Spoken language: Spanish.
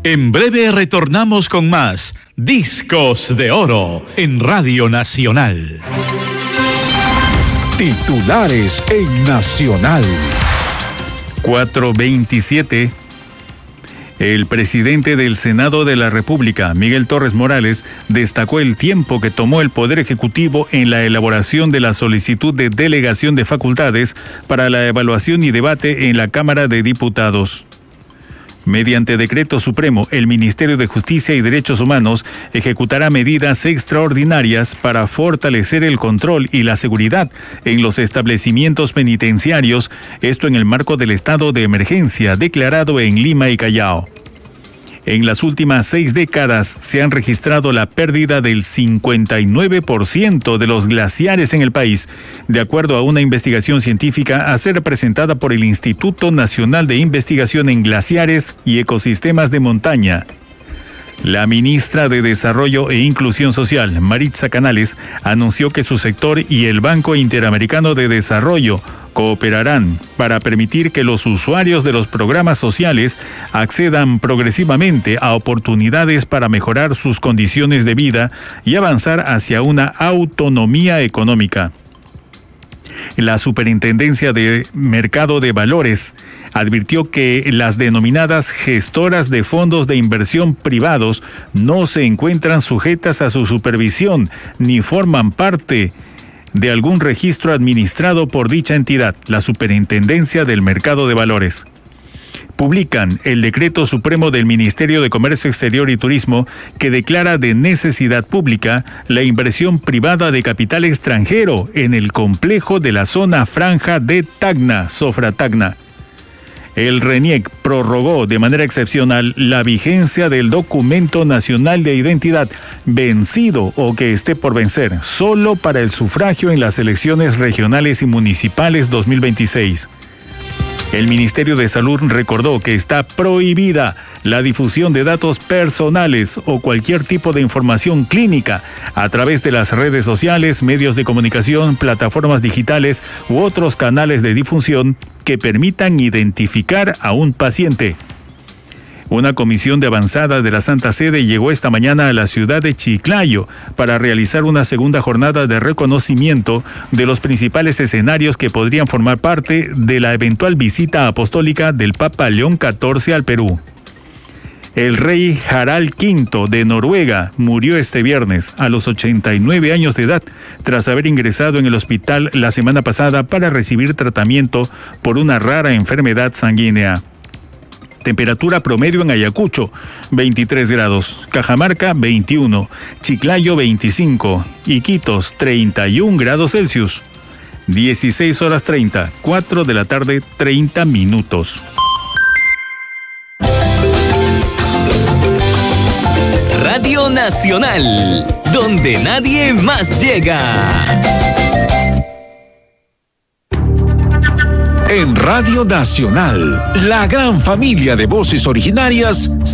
En breve retornamos con más Discos de Oro en Radio Nacional. Titulares en Nacional. 4:27. El presidente del Senado de la República, Miguel Torres Morales, destacó el tiempo que tomó el Poder Ejecutivo en la elaboración de la solicitud de delegación de facultades para la evaluación y debate en la Cámara de Diputados. Mediante decreto supremo, el Ministerio de Justicia y Derechos Humanos ejecutará medidas extraordinarias para fortalecer el control y la seguridad en los establecimientos penitenciarios, esto en el marco del estado de emergencia declarado en Lima y Callao. En las últimas 6 décadas se han registrado la pérdida del 59% de los glaciares en el país, de acuerdo a una investigación científica a ser presentada por el Instituto Nacional de Investigación en Glaciares y Ecosistemas de Montaña. La ministra de Desarrollo e Inclusión Social, Maritza Canales, anunció que su sector y el Banco Interamericano de Desarrollo cooperarán para permitir que los usuarios de los programas sociales accedan progresivamente a oportunidades para mejorar sus condiciones de vida y avanzar hacia una autonomía económica. La Superintendencia de Mercado de Valores advirtió que las denominadas gestoras de fondos de inversión privados no se encuentran sujetas a su supervisión ni forman parte de algún registro administrado por dicha entidad, la Superintendencia del Mercado de Valores. Publican el decreto supremo del Ministerio de Comercio Exterior y Turismo que declara de necesidad pública la inversión privada de capital extranjero en el complejo de la zona franja de Tacna, Sofra Tacna. El RENIEC prorrogó de manera excepcional la vigencia del Documento Nacional de Identidad vencido o que esté por vencer, solo para el sufragio en las elecciones regionales y municipales 2026. El Ministerio de Salud recordó que está prohibida la difusión de datos personales o cualquier tipo de información clínica a través de las redes sociales, medios de comunicación, plataformas digitales u otros canales de difusión que permitan identificar a un paciente. Una comisión de avanzada de la Santa Sede llegó esta mañana a la ciudad de Chiclayo para realizar una segunda jornada de reconocimiento de los principales escenarios que podrían formar parte de la eventual visita apostólica del Papa León XIV al Perú. El rey Harald V de Noruega murió este viernes a los 89 años de edad tras haber ingresado en el hospital la semana pasada para recibir tratamiento por una rara enfermedad sanguínea. Temperatura promedio en Ayacucho, 23 grados. Cajamarca, 21. Chiclayo, 25. Iquitos, 31 grados Celsius. 16 horas 30, 4 de la tarde, 30 minutos. Radio Nacional, donde nadie más llega. En Radio Nacional, la gran familia de voces originarias